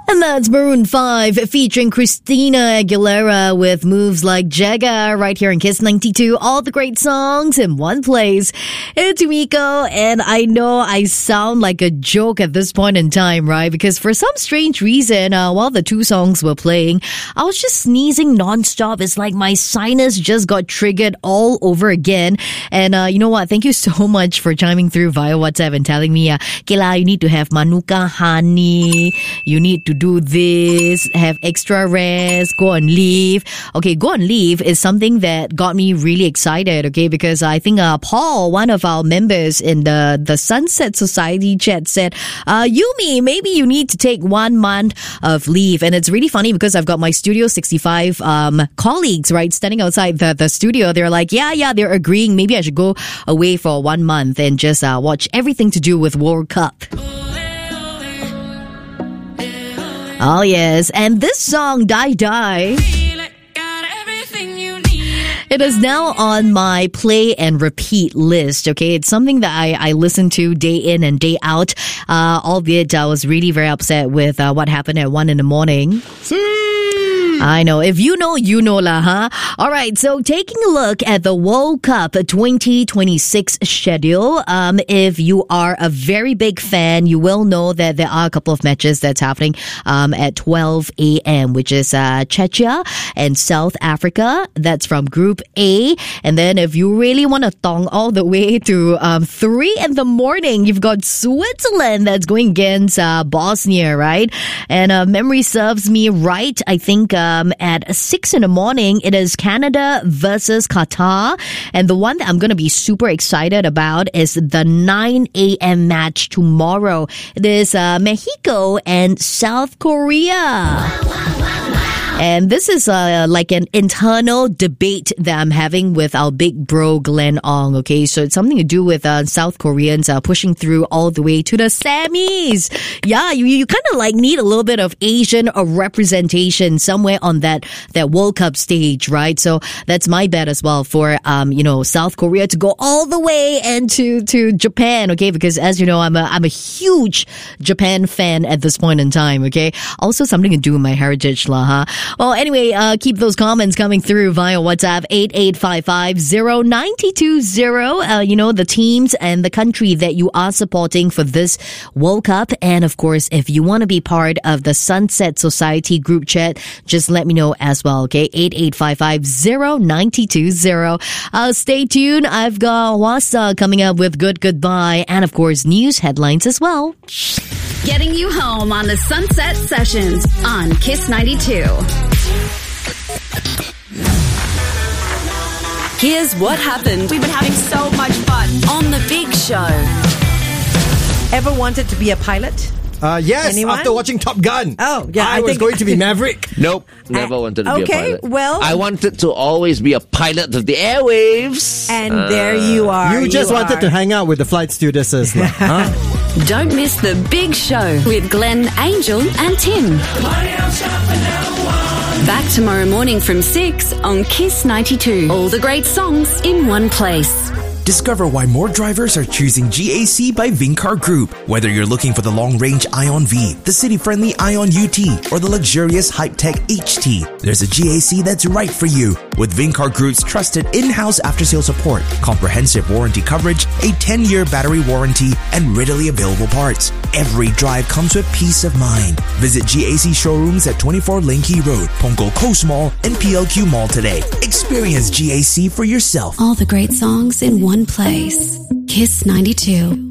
And that's Maroon 5 featuring Christina Aguilera with Moves Like Jagger right here in Kiss 92. All the great songs in one place. It's Miko, and I know I sound like a joke at this point in time, right? Because for some strange reason, while the two songs were playing, I was just sneezing nonstop. It's like my sinus just got triggered all over again. And you know what? Thank you so much for chiming through via WhatsApp and telling me, Kayla, you need to have Manuka honey. You need to do this, have extra rest, go on leave. Okay, go on leave is something that got me really excited, okay, because I think Paul, one of our members in the Sunset Society chat said, Yumi, maybe you need to take 1 month of leave. And it's really funny because I've got my Studio 65 colleagues, right, standing outside the studio. They're like, yeah, they're agreeing. Maybe I should go away for 1 month and just watch everything to do with World Cup. Oh, yes. And this song, Die Die, it is now on my play and repeat list, okay? It's something that I listen to day in and day out, albeit I was really very upset with what happened at 1 a.m. I know. If you know, you know lah, huh? All right. So taking a look at the World Cup 2026 schedule, if you are a very big fan, you will know that there are a couple of matches that's happening at 12 a.m., which is Czechia and South Africa. That's from Group A. And then if you really want to thong all the way to 3 in the morning, you've got Switzerland that's going against Bosnia, right? And memory serves me right, I think at 6 in the morning, it is Canada versus Qatar. And the one that I'm going to be super excited about is the 9 a.m. match tomorrow. It is Mexico and South Korea. And this is like an internal debate that I'm having with our big bro Glenn Ong, okay? So it's something to do with South Koreans pushing through all the way to the semis. Yeah, you kind of like need a little bit of Asian representation somewhere on that World Cup stage, right? So that's my bet as well for, South Korea to go all the way and to Japan, okay? Because as you know, I'm a huge Japan fan at this point in time, okay? Also something to do with my heritage, lah, huh? Well, anyway, keep those comments coming through via WhatsApp 88550920. The teams and the country that you are supporting for this World Cup. And of course, if you want to be part of the Sunset Society group chat, just let me know as well, okay? 88550920. Stay tuned. I've got Wasa coming up with Good Goodbye and of course, news headlines as well. Getting you home on the Sunset Sessions on Kiss 92. Here's what happened. We've been having so much fun on The Big Show. Ever wanted to be a pilot? Yes, Anyone? After watching Top Gun. Oh, yeah. I was going to be Maverick. Nope, never wanted to be a pilot. Okay, well... I wanted to always be a pilot of the airwaves. And there you are. You just wanted to hang out with the flight stewardesses. Huh? Don't miss The Big Show with Glenn, Angel and Tim. Back tomorrow morning from 6 on Kiss 92. All the great songs in one place. Discover why more drivers are choosing GAC by Vincar Group. Whether you're looking for the long-range Ion V, the city-friendly Ion UT, or the luxurious Hype-Tech HT, there's a GAC that's right for you. With Vincar Group's trusted in-house after-sale support, comprehensive warranty coverage, a 10-year battery warranty, and readily available parts, every drive comes with peace of mind. Visit GAC showrooms at 24 Linky Road, Punggol Coast Mall, and PLQ Mall today. Experience GAC for yourself. All the great songs in one place. Kiss 92.